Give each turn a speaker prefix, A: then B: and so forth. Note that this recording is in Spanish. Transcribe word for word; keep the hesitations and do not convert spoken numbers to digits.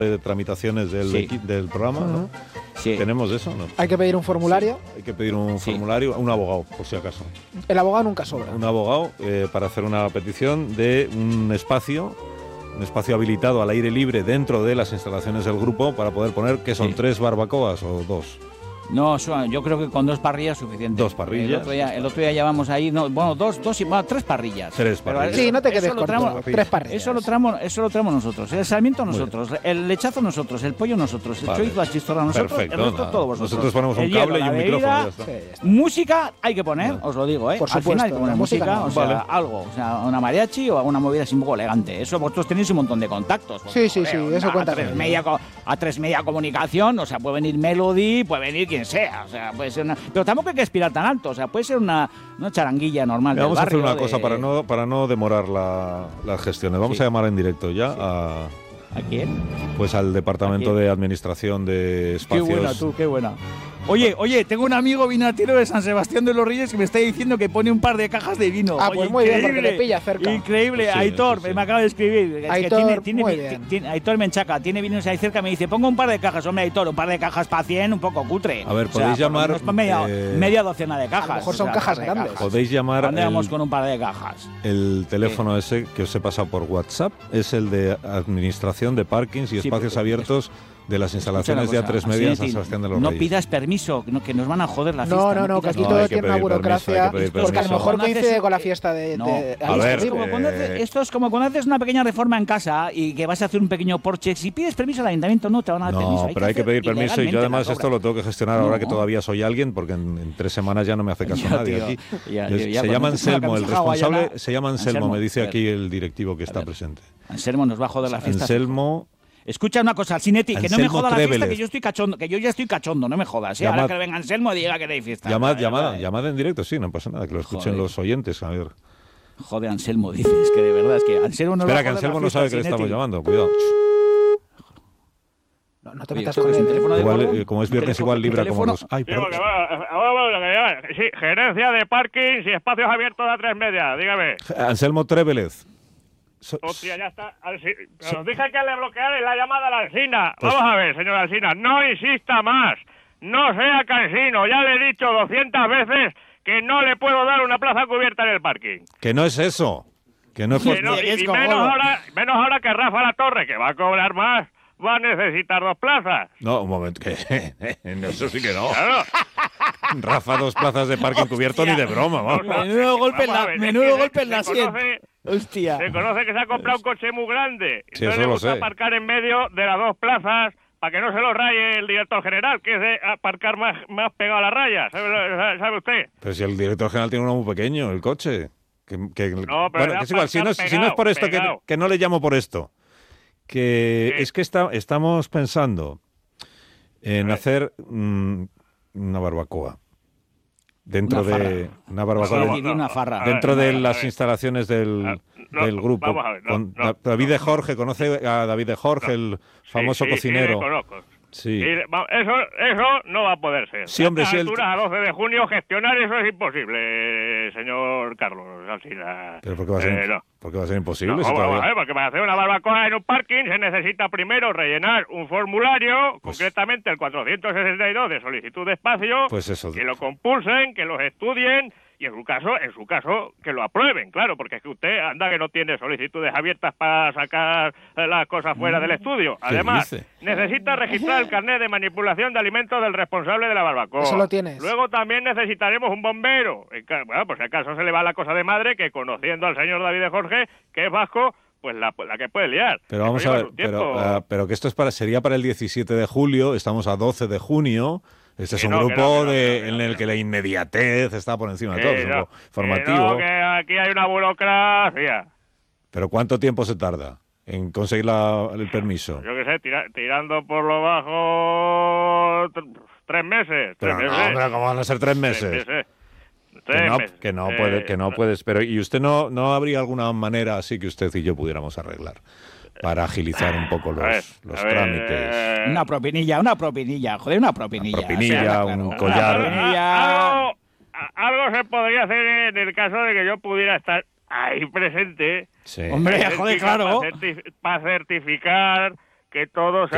A: de tramitaciones del,
B: Sí.
A: del programa, uh-huh. ¿no?
B: Sí.
A: ¿Tenemos eso, no?
C: Hay que pedir un formulario.
A: Sí. Hay que pedir un
B: Sí.
A: formulario, un abogado, por si acaso.
C: El abogado nunca sobra.
A: Un abogado eh, para hacer una petición de un espacio, un espacio habilitado al aire libre dentro de las instalaciones del grupo para poder poner, ¿qué son?
B: Sí.
A: ¿Tres barbacoas o dos?
B: No, yo creo que con dos parrillas es suficiente.
A: Dos parrillas.
B: El otro día, el otro día llevamos ahí, no, bueno, dos, dos y bueno, tres parrillas.
A: Tres parrillas.
B: Pero
C: Sí,
B: eso-
C: no te quedes
B: eso lo
C: corto.
B: traemos-
C: Tres parrillas.
B: Eso lo traemos, eso lo traemos nosotros. El sarmiento
A: Muy
B: nosotros, el lechazo nosotros, el pollo nosotros, el
A: Vale.
B: chorizo, la chistorra nosotros,
A: Perfecto,
B: el resto
A: nada.
B: todo vosotros.
A: Nosotros ponemos un
B: El hielo,
A: cable y
B: la
A: un
B: bebida,
A: micrófono, ya está.
C: Sí, ya está.
B: Música hay que poner,
A: Vale.
B: os lo digo, ¿eh?
C: Por
B: Al final hay que
C: supuesto,
B: poner
C: la música
B: música,
C: no.
B: o sea,
A: Vale.
B: algo, o sea, una mariachi o alguna movida así un poco elegante. Eso vosotros tenéis un montón de contactos.
C: Sí, sí, sí,
B: Joder,
C: eso
B: a
C: cuenta
B: tres
C: con
B: media, co- a tres media comunicación, o sea, puede venir Melody, puede venir quien sea, o sea, puede ser una... Pero tampoco hay que aspirar tan alto, o sea, puede ser una, una charanguilla normal del
A: Vamos a hacer
B: barrio
A: una
B: de-
A: cosa para no, para no demorar la, las gestiones. Vamos
B: Sí.
A: a llamar en directo ya
B: Sí.
A: a,
B: ¿A quién?
A: pues al Departamento
B: ¿A quién?
A: de Administración de Espacios.
B: Qué buena tú, qué buena. Oye, oye, tengo un amigo vinatero de San Sebastián de los Reyes que me está diciendo que pone un par de cajas de vino.
C: Ah,
B: Oye,
C: pues muy bien, porque
B: increíble,
C: te pilla cerca.
B: Increíble,
A: Sí,
B: Aitor,
A: sí, sí.
B: me acaba de escribir. Es que
C: Aitor,
B: tiene, tiene,
C: muy
B: vi-
C: bien.
B: tiene- Aitor Menchaca, tiene vinos ahí cerca, me dice, pongo un par de cajas. Hombre, Aitor, un par de cajas para cien, un poco cutre.
A: A ver,
B: O sea,
A: podéis
B: por lo
A: llamar,
B: menos pa' media,
A: eh,
B: media docena de cajas.
C: a lo mejor
B: o
C: son
B: sea,
C: cajas
B: un par de
C: grandes.
A: Podéis llamar
B: ¿Dónde vamos
A: el,
B: con un par de cajas?
A: el teléfono ese que os he pasado por WhatsApp. Es el de Administración de Parkings y
B: Sí,
A: Espacios
B: porque-
A: Abiertos de las
B: Escucha una
A: instalaciones de A
B: cosa,
A: tres Media en San
B: Asinetti,
A: Sebastián de los
B: No
A: Reyes.
B: pidas permiso, que, no- que nos van a joder la fiesta.
C: No, no, no, que
B: pidas
C: aquí
A: No,
C: todo
A: hay que
C: tiene una
A: pedir permiso,
C: burocracia.
A: hay que pedir
C: Pues que a lo
A: permiso.
C: mejor
B: Cuando haces-
C: coincide con la fiesta de.
B: No.
C: de-
A: A
B: Esto
A: ver,
B: es como cuando haces-
A: eh,
B: esto es como cuando haces una pequeña reforma en casa y que vas a hacer un pequeño porche. Si pides permiso al ayuntamiento, no te van a dar permiso.
A: No, pero hay que
B: hacer
A: pedir permiso y yo
B: ilegalmente
A: además
B: las
A: esto lo
B: obras.
A: tengo que gestionar ahora
B: No.
A: que todavía soy alguien porque en, en tres semanas ya no me hace caso
B: Ya,
A: nadie
B: tío,
A: aquí.
B: ya,
A: Es-
B: ya, ya,
A: se
B: cuando
A: llama
B: te ponga
A: Anselmo, el
B: camisa hawaiana-
A: responsable se llama Anselmo,
B: Anselmo,
A: me dice
B: a ver.
A: aquí el directivo que está
B: ver.
A: presente.
B: Anselmo nos va a joder la fiesta.
A: Anselmo,
B: Escucha una cosa, Sinetti, que no me
A: Anselmo
B: joda la fiesta,
A: Trévelez.
B: que yo estoy cachondo, que yo ya estoy cachondo, no me jodas. ¿eh?
A: Llamad-
B: Ahora que venga Anselmo y diga que hay fiesta.
A: llamad,
B: Vale,
A: llamada,
B: vale.
A: llamada en directo, sí, no pasa nada, que lo escuchen
B: Joder.
A: los oyentes. A ver.
B: Joder, Anselmo, dices que de verdad es que Anselmo nos va
A: Espera,
B: a
A: que
B: joder
A: Anselmo
B: la
A: no sabe
B: fiesta,
A: que le estamos
B: Sinetti.
A: llamando, cuidado.
C: No, no te
B: Oye,
C: metas
B: ¿esto
C: con
B: es un
C: él.
B: teléfono de
A: Igual,
B: Borbón?
A: eh, como es
B: ¿Un
A: viernes,
B: teléfono-
A: igual
B: un
A: libra como
B: teléfono?
A: los... Ay,
D: Sí,
A: perdón.
D: porque va- ahora lo que llaman. Sí, gerencia de parkings y espacios abiertos a tres media, dígame.
A: Anselmo Trévelez. So-
D: Hostia, ya está. Alci- Os dije que le bloquearais la llamada a la Alsina.
A: Pues-
D: Vamos a ver, señor Alsina, no insista más. No sea cansino. Ya le he dicho doscientas veces que no le puedo dar una plaza cubierta en el parking.
A: Que no es eso. Que no es...
D: Que no- y
B: es
D: y
B: como-
D: menos, ahora, menos ahora que Rafa La Torre, que va a cobrar más, va a necesitar dos plazas.
A: No, un momento, que eso sí que no.
D: Claro.
A: Rafa, dos plazas de parking cubierto ni de broma, vamos.
B: Menudo golpe en
D: Vamos a
B: la,
D: ver, es
B: menudo
D: que se-
B: golpe en la
D: se
B: sien.
D: conoce-
B: Hostia.
D: Se conoce que se ha comprado un coche muy grande.
A: Sí,
D: Entonces
A: eso
D: le
A: lo
D: gusta
A: sé.
D: aparcar en medio de las dos plazas para que no se lo raye el director general, que es de aparcar más, más pegado a la raya. ¿Sabe, sabe usted?
A: Pero si el director general tiene uno muy pequeño, el coche. Que, que-
D: No, pero
A: bueno,
D: era
A: que es igual, si no, es-
D: aparcar
A: si no es por
D: pegado,
A: esto, que,
D: pegado.
A: que no le llamo por esto. Que
D: Sí.
A: es que está, estamos pensando en
D: A ver.
A: hacer mm, una barbacoa. Dentro
B: Una
A: de
B: farra.
A: una barbacoa.
B: Sí,
A: de-
B: diría una farra.
D: A
A: dentro
D: ver,
A: de
D: a ver,
A: las
D: a ver.
A: instalaciones del,
D: Ah, no,
A: del grupo.
D: vamos a ver, no,
A: con
D: no,
A: Da- David
D: no.
A: de Jorge, ¿conoce a David de Jorge, el famoso
D: Sí, sí,
A: cocinero?
D: Sí, le conozco.
A: Sí.
D: Y, va- eso, eso no va a poder ser.
A: Sí, hombre,
D: a
A: sí,
D: estas
A: el-
D: alturas, a doce de junio, gestionar eso es imposible, señor Carlos Alsina.
A: Pero ¿por qué va a ser,
D: Eh, no.
A: ¿por qué va a ser imposible?
D: No,
A: si
D: vamos,
A: todavía-
D: vamos a ver, porque para hacer una barbacoa en un parking se necesita primero rellenar un formulario,
A: Pues-
D: concretamente el cuatrocientos sesenta y dos de solicitud de espacio,
A: Pues eso.
D: que lo compulsen, que los estudien y en su caso, en su caso, que lo aprueben, claro, porque es que usted anda que no tiene solicitudes abiertas para sacar eh, las cosas fuera del estudio. Además,
A: dice?
D: necesita registrar el carnet de manipulación de alimentos del responsable de la barbacoa.
C: Eso lo tienes.
D: Luego también necesitaremos un bombero. En ca- Bueno, por si acaso se le va la cosa de madre, que conociendo al señor David de Jorge, que es vasco, pues la, la que puede liar.
A: Pero
D: Eso
A: vamos a
D: lleva
A: ver,
D: su tiempo.
A: pero, ah, pero que esto es para, sería para el diecisiete de julio, estamos a doce de junio. Este es
D: Que
A: un
D: no, que
A: grupo
D: no, que no,
A: de,
D: que no, que
A: en
D: no,
A: el
D: que
A: que la inmediatez está por encima de
D: Que
A: todo, es un
D: no,
A: grupo
D: que
A: formativo.
D: no, que aquí hay una burocracia.
A: Pero ¿cuánto tiempo se tarda en conseguir la- el permiso?
D: Yo qué sé, tira- tirando por lo bajo tr- tres meses.
A: Pero
D: tres
A: no,
D: meses.
A: hombre, ¿cómo van a ser tres
D: Tres
A: meses?
D: meses.
A: Que
D: Tres
A: no,
D: meses.
A: que no
D: Eh,
A: puede, que no puedes. Pero ¿y usted no, no habría alguna manera así que usted y yo pudiéramos arreglar para agilizar un poco
D: a ver,
A: los, los
D: a ver,
A: trámites?
D: eh,
B: Una propinilla, una propinilla, joder, una propinilla.
A: Una propinilla,
B: o sea,
A: un
B: claro.
A: collar.
B: Una propinilla.
D: Algo, a- algo se podría hacer en el caso de que yo pudiera estar ahí presente.
A: Sí.
B: Hombre, joder, claro.
D: Para, certificar que todo se